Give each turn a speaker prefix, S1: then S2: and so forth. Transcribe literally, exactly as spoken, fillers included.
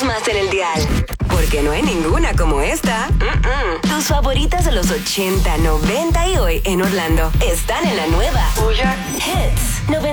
S1: más en el dial. Porque no hay ninguna como esta. Mm-mm. Tus favoritas de los ochenta, noventa y hoy en Orlando están en la nueva Hits noventa.